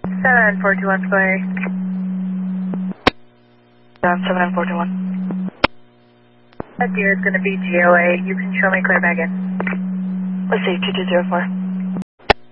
7421 Square. 7421. That deer is going to be GOA. You can show me clear back in. Let's see, 2204.